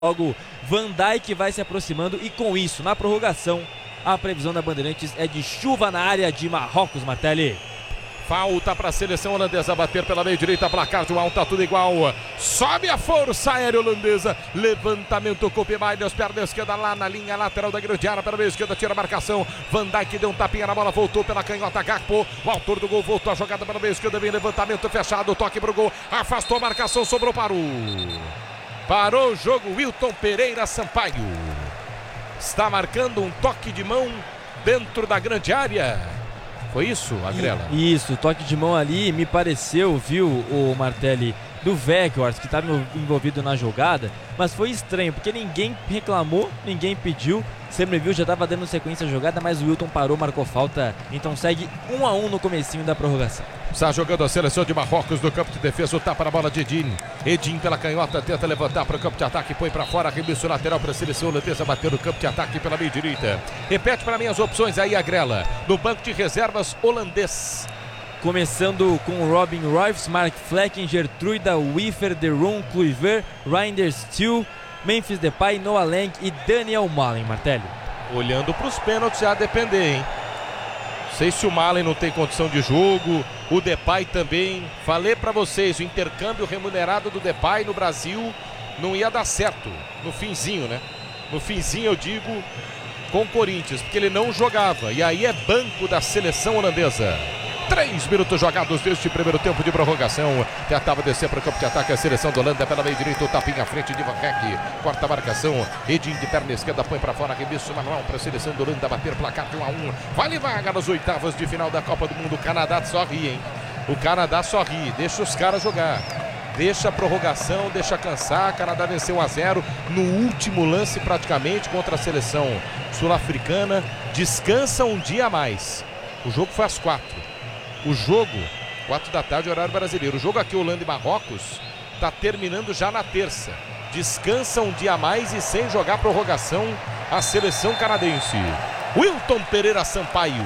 Logo, Van Dijk vai se aproximando e com isso, na prorrogação, a previsão da Bandeirantes é de chuva na área de Marrocos, Martelli. Falta para a seleção holandesa bater pela meia direita, placar de 1 a 1, tá tudo igual. Sobe a força aérea holandesa, levantamento com o Koopmeiners, perna esquerda lá na linha lateral da grande área, pela meia esquerda, tira a marcação. Van Dijk deu um tapinha na bola, voltou pela canhota, Gakpo, o autor do gol voltou a jogada pela meia esquerda, vem levantamento fechado, toque pro gol, afastou a marcação, sobrou para Parou o jogo, Wilton Pereira Sampaio. Está marcando um toque de mão dentro da grande área. Foi isso, Agrela? Isso, toque de mão ali, me pareceu, viu, o Martelli, do Weghorst, que estava envolvido na jogada, mas foi estranho, porque ninguém reclamou, ninguém pediu. Semmerville já estava dando sequência à jogada, mas o Wilton parou, marcou falta, então segue 1 a 1 no comecinho da prorrogação. Está jogando a seleção de Marrocos no campo de defesa, o tapa na bola de Edin. Edin pela canhota, tenta levantar para o campo de ataque, põe para fora, arremesso lateral para a seleção holandesa, bater no campo de ataque pela meia direita. Repete para mim as opções aí, Agrela, no banco de reservas holandês. Começando com Robin Ruijs, Mark Flecken, Gertruida, Wiefer, De Roon, Kluivert, Reinders, Steele, Memphis Depay, Noah Lang e Daniel Malen, Martelli. Olhando para os pênaltis já depender, hein? Não sei se o Malen não tem condição de jogo, o Depay também. Falei para vocês, o intercâmbio remunerado do Depay no Brasil não ia dar certo no finzinho, né? No finzinho eu digo com o Corinthians, porque ele não jogava. E aí é banco da seleção holandesa. 3 minutos jogados deste primeiro tempo de prorrogação. Tentava descer para o campo de ataque a seleção da Holanda pela meia direita, o tapinha à frente de Van Dijk. Corta a marcação, Edin de perna esquerda, põe para fora, arremesso manual para a seleção da Holanda bater placar de 1 a 1. Vale vaga nas oitavas de final da Copa do Mundo. O Canadá só ri, hein? O Canadá só ri, deixa os caras jogar. Deixa a prorrogação, deixa cansar. Canadá venceu 1 a 0 no último lance praticamente contra a seleção sul-africana. Descansa um dia a mais. O jogo foi às 4. O jogo, 4 da tarde, horário brasileiro. O jogo aqui, Holanda e Marrocos, está terminando já na terça. Descansa um dia a mais e sem jogar prorrogação a seleção canadense. Wilton Pereira Sampaio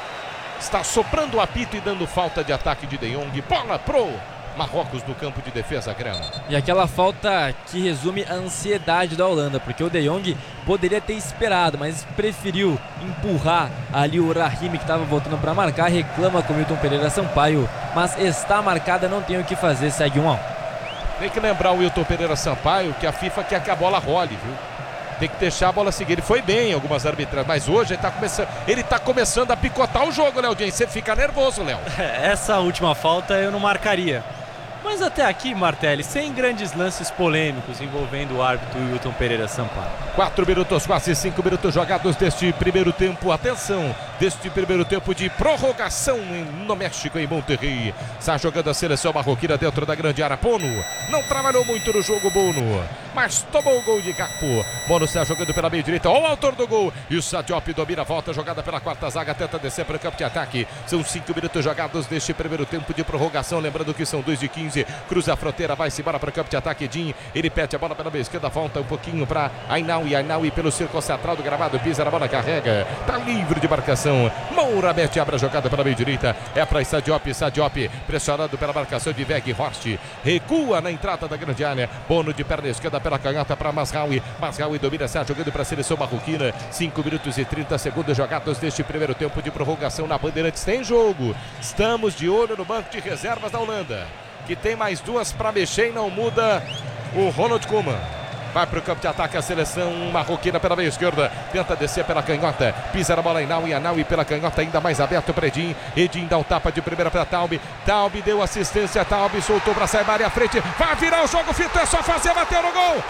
está soprando o apito e dando falta de ataque de De Jong. Bola pro Marrocos no campo de defesa, Grama. E aquela falta que resume a ansiedade da Holanda, porque o De Jong poderia ter esperado, mas preferiu empurrar ali o Rahimi, que estava voltando para marcar, reclama com o Wilton Pereira Sampaio, mas está marcada, não tem o que fazer, segue 1 a 1. Tem que lembrar o Wilton Pereira Sampaio que a FIFA quer que a bola role, viu? Tem que deixar a bola seguir. Ele foi bem em algumas arbitragens, mas hoje ele tá começando a picotar o jogo, Léo Dias. Você fica nervoso, Léo. Essa última falta eu não marcaria. Mas até aqui, Martelli, sem grandes lances polêmicos envolvendo o árbitro Wilton Pereira Sampaio. 4 minutos, quase 5 minutos jogados deste primeiro tempo. Atenção, deste primeiro tempo de prorrogação no México, em Monterrey. Está jogando a seleção marroquina dentro da grande área. Bono não trabalhou muito no jogo, Bono, mas tomou o gol de Gakpo. Bono está jogando pela meia direita, o autor do gol. E o Sadiop domina a volta, jogada pela quarta zaga, tenta descer para o campo de ataque. São 5 minutos jogados deste primeiro tempo de prorrogação. Lembrando que são 2 de 15. Cruza a fronteira, vai-se embora para o campo de ataque. Edin, ele pede a bola pela meia esquerda, volta um pouquinho para Ainaoui. Ainaoui pelo círculo central do gramado, pisa na bola, carrega, tá livre de marcação. Moura mete, abre a jogada pela meia direita, é para Sadiop. Sadiop pressionado pela marcação de Weghorst, recua na entrada da grande área. Bono de perna esquerda pela canhota para Mazraoui. Mazraoui domina, está jogando para a seleção marroquina. 5 minutos e 30 segundos jogados deste primeiro tempo de prorrogação na Bandeirantes. Tem jogo, estamos de olho no banco de reservas da Holanda, que tem mais 2 para mexer e não muda o Ronald Koeman. Vai para o campo de ataque a seleção marroquina pela meia esquerda. Tenta descer pela canhota. Pisa na bola Ainaoui. Ainaoui pela canhota ainda mais aberto para Edin. Edin dá um tapa de primeira para Taube. Taube deu assistência. Taube soltou para sair área à frente. Vai virar o jogo, Fito. É só fazer, bater no gol.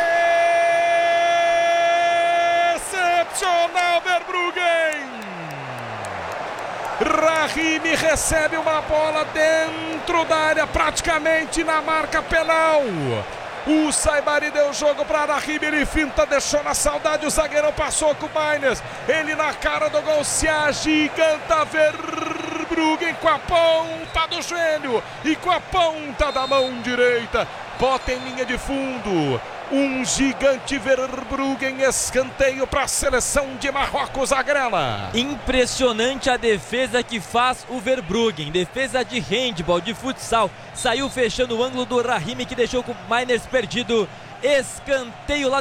Excepcional, Verbruggen. Rahimi recebe uma bola dentro da área, praticamente na marca penal. O Saibari deu jogo para Rahimi, ele finta, deixou na saudade, o zagueirão passou com o Koopmeiners. Ele na cara do gol se agiganta, Verbruggen com a ponta do joelho e com a ponta da mão direita. Bota em linha de fundo. Um gigante Verbruggen, escanteio para a seleção de Marrocos, Agrela. Impressionante a defesa que faz o Verbruggen, defesa de handball, de futsal. Saiu fechando o ângulo do Rahimi, que deixou o Koopmeiners perdido. Escanteio lá